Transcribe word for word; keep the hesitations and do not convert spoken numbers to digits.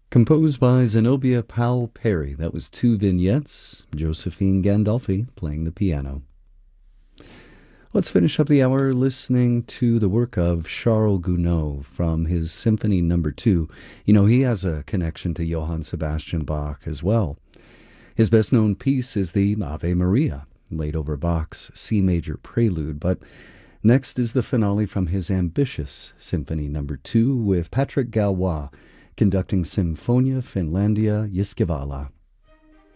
Composed by Zenobia Powell Perry. That was two vignettes, Josephine Gandolfi playing the piano. Let's finish up the hour listening to the work of Charles Gounod from his Symphony Number Two. You know, he has a connection to Johann Sebastian Bach as well. His best-known piece is the Ave Maria, laid over Bach's C major prelude, but next is the finale from his ambitious Symphony Number Two with Patrick Galois conducting Sinfonia Finlandia Jyskevala.